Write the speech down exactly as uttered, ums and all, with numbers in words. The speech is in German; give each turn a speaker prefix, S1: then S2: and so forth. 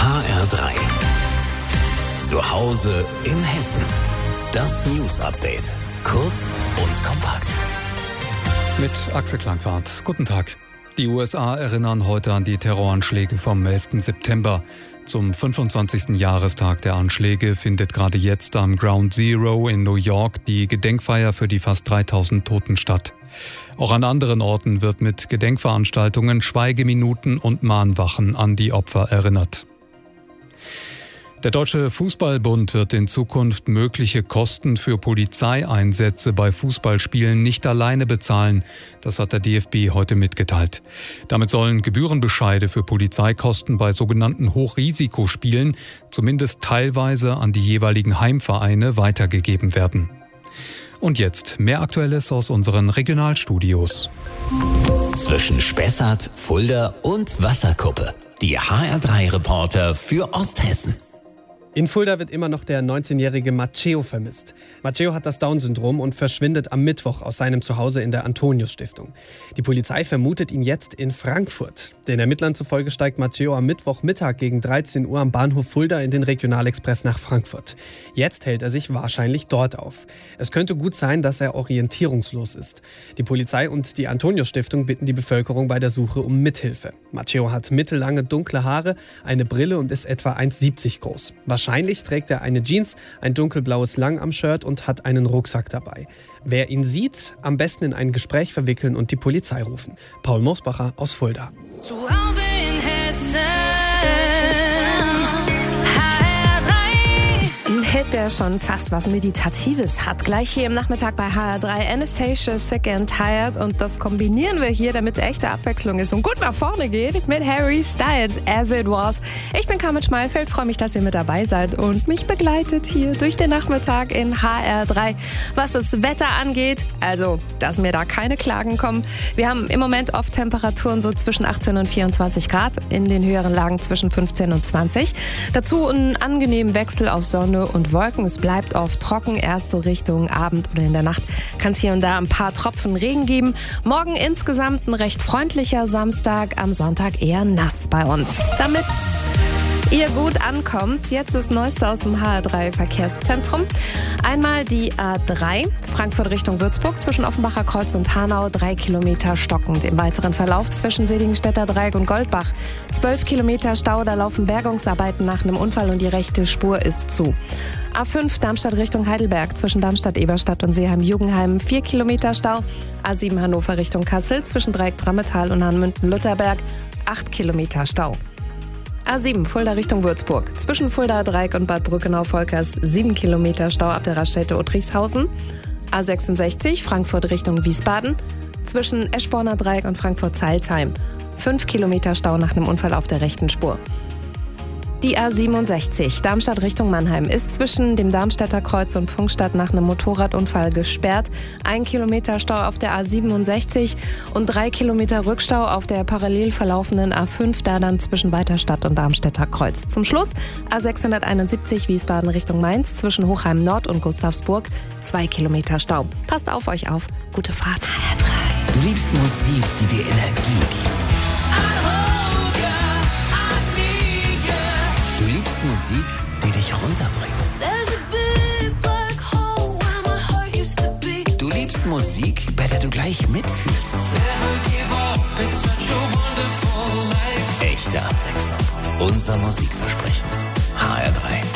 S1: H R drei. Zu Hause in Hessen. Das News Update. Kurz und kompakt.
S2: Mit Axel Klangfahrt. Guten Tag. Die U S A erinnern heute an die Terroranschläge vom elften September. Zum fünfundzwanzigsten Jahrestag der Anschläge findet gerade jetzt am Ground Zero in New York die Gedenkfeier für die fast dreitausend Toten statt. Auch an anderen Orten wird mit Gedenkveranstaltungen, Schweigeminuten und Mahnwachen an die Opfer erinnert. Der Deutsche Fußballbund wird in Zukunft mögliche Kosten für Polizeieinsätze bei Fußballspielen nicht alleine bezahlen. Das hat der D F B heute mitgeteilt. Damit sollen Gebührenbescheide für Polizeikosten bei sogenannten Hochrisikospielen zumindest teilweise an die jeweiligen Heimvereine weitergegeben werden. Und jetzt mehr Aktuelles aus unseren Regionalstudios.
S1: Zwischen Spessart, Fulda und Wasserkuppe. Die H R drei Reporter für Osthessen.
S3: In Fulda wird immer noch der neunzehnjährige Matteo vermisst. Matteo hat das Down-Syndrom und verschwindet am Mittwoch aus seinem Zuhause in der Antonius-Stiftung. Die Polizei vermutet ihn jetzt in Frankfurt. Den Ermittlern zufolge steigt Matteo am Mittwochmittag gegen dreizehn Uhr am Bahnhof Fulda in den Regionalexpress nach Frankfurt. Jetzt hält er sich wahrscheinlich dort auf. Es könnte gut sein, dass er orientierungslos ist. Die Polizei und die Antonius-Stiftung bitten die Bevölkerung bei der Suche um Mithilfe. Matteo hat mittellange dunkle Haare, eine Brille und ist etwa eins Komma siebzig groß. Wahrscheinlich trägt er eine Jeans, ein dunkelblaues Langarm-Shirt und hat einen Rucksack dabei. Wer ihn sieht, am besten in ein Gespräch verwickeln und die Polizei rufen. Paul Mosbacher aus Fulda.
S4: Zu Hause in Hessen. H R drei.
S5: Ein Hit, der schon fast was Meditatives hat. Gleich hier im Nachmittag bei H R drei. Anastacia, Sick and Tired. Und das kombinieren wir hier, damit es echte Abwechslung ist und gut nach vorne geht, mit Harry Styles, As It Was. Ich bin Carmen Schmeilfeld, freue mich, dass ihr mit dabei seid und mich begleitet hier durch den Nachmittag in H R drei. Was das Wetter angeht, also, dass mir da keine Klagen kommen. Wir haben im Moment oft Temperaturen so zwischen achtzehn und vierundzwanzig Grad, in den höheren Lagen zwischen fünfzehn und zwanzig. Dazu einen angenehmen Wechsel auf Sonne und Wolken. Es bleibt oft trocken, erst so Richtung Abend oder in der Nacht kann es hier und da ein paar Tropfen Regen geben. Morgen insgesamt ein recht freundlicher Samstag, am Sonntag eher nass bei uns. Damit ihr gut ankommt, jetzt das Neueste aus dem H R drei Verkehrszentrum. Einmal die A drei, Frankfurt Richtung Würzburg, zwischen Offenbacher Kreuz und Hanau, drei Kilometer stockend. Im weiteren Verlauf zwischen Seligenstädter Dreieck und Goldbach, zwölf Kilometer Stau, da laufen Bergungsarbeiten nach einem Unfall und die rechte Spur ist zu. A fünf, Darmstadt Richtung Heidelberg, zwischen Darmstadt-Eberstadt und Seeheim-Jugendheim, vier Kilometer Stau. A sieben, Hannover Richtung Kassel, zwischen Dreieck-Drammetal und Hahnemünden-Lutherberg, acht Kilometer Stau. A sieben, Fulda Richtung Würzburg. Zwischen Fulda Dreieck und Bad Brückenau-Volkers sieben Kilometer Stau ab der Raststätte Uttrichshausen. A sechsundsechzig, Frankfurt Richtung Wiesbaden. Zwischen Eschborner Dreieck und Frankfurt-Zeilsheim fünf Kilometer Stau nach einem Unfall auf der rechten Spur. Die A siebenundsechzig, Darmstadt Richtung Mannheim, ist zwischen dem Darmstädter Kreuz und Pfungstadt nach einem Motorradunfall gesperrt. Ein Kilometer Stau auf der A siebenundsechzig und drei Kilometer Rückstau auf der parallel verlaufenden A fünf, da dann zwischen Weiterstadt und Darmstädter Kreuz. Zum Schluss A sechshunderteinundsiebzig, Wiesbaden Richtung Mainz, zwischen Hochheim Nord und Gustavsburg, zwei Kilometer Stau. Passt auf euch auf. Gute Fahrt.
S1: Du liebst Musik, die dir Energie gibt. Du liebst Musik, die dich runterbringt. Du liebst Musik, bei der du gleich mitfühlst. Echte Abwechslung. Unser Musikversprechen.